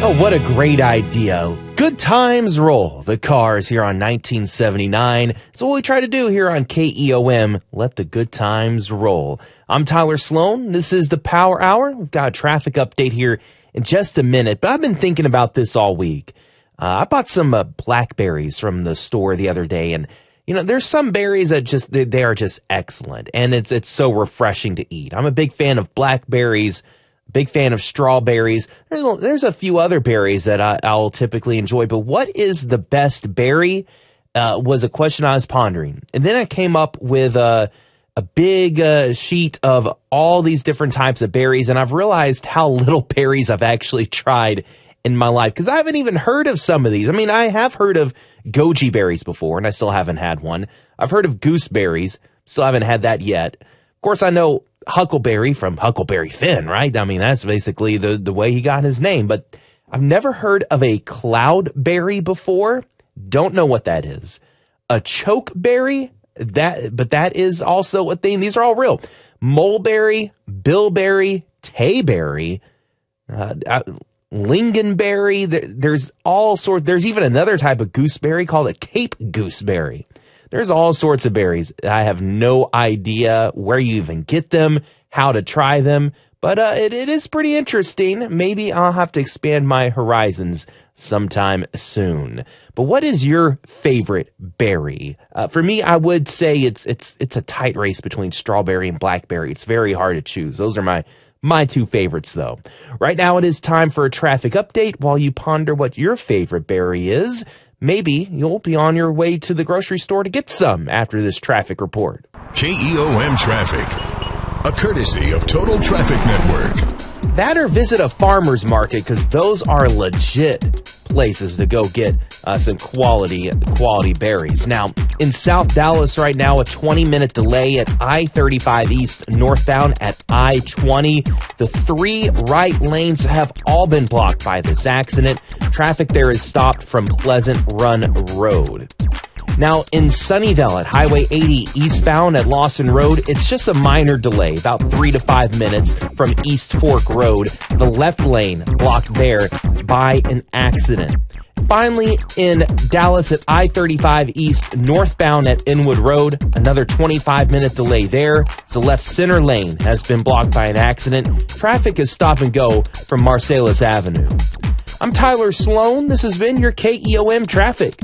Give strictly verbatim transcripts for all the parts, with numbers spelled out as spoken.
Oh, what a great idea. Good times roll. The Cars here on nineteen seventy-nine. It's what we try to do here on K E O M. Let the good times roll. I'm Tyler Sloan. This is the Power Hour. We've got a traffic update here in just a minute, but I've been thinking about this all week. Uh, I bought some uh, blackberries from the store the other day, and you know, there's some berries that just, they, they are just excellent, and it's it's so refreshing to eat. I'm a big fan of blackberries. Big fan of strawberries. There's a, there's a few other berries that I, I'll typically enjoy, but what is the best berry uh, was a question I was pondering. And then I came up with a, a big uh, sheet of all these different types of berries, and I've realized how little berries I've actually tried in my life, because I haven't even heard of some of these. I mean, I have heard of goji berries before, and I still haven't had one. I've heard of gooseberries, still haven't had that yet. Of course, I know Huckleberry from Huckleberry Finn, right? I mean, that's basically the, the way he got his name. But I've never heard of a cloudberry before. Don't know what that is. A chokeberry, that, but that is also a thing. These are all real. Mulberry, bilberry, tayberry, uh, uh, lingonberry. There, there's all sorts. There's even another type of gooseberry called a Cape gooseberry. There's all sorts of berries. I have no idea where you even get them, how to try them, but uh, it, it is pretty interesting. Maybe I'll have to expand my horizons sometime soon. But what is your favorite berry? Uh, for me, I would say it's it's it's a tight race between strawberry and blackberry. It's very hard to choose. Those are my my two favorites, though. Right now, it is time for a traffic update while you ponder what your favorite berry is. Maybe you'll be on your way to the grocery store to get some after this traffic report. K E O M Traffic, a courtesy of Total Traffic Network. That or visit a farmer's market, because those are legit places to go get uh, some quality quality berries. Now, in South Dallas right now, a twenty-minute delay at I thirty-five East northbound at I twenty. The three right lanes have all been blocked by this accident. Traffic there is stopped from Pleasant Run Road. Now, in Sunnyvale at Highway eighty eastbound at Lawson Road, it's just a minor delay, about three to five minutes from East Fork Road. The left lane blocked there by an accident. Finally, in Dallas at I thirty-five East northbound at Inwood Road, another twenty-five minute delay there. The left center lane has been blocked by an accident. Traffic is stop and go from Marsalis Avenue. I'm Tyler Sloan. This has been your K E O M Traffic.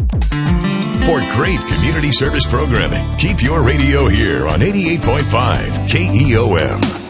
For great community service programming, keep your radio here on eighty-eight point five K E O M.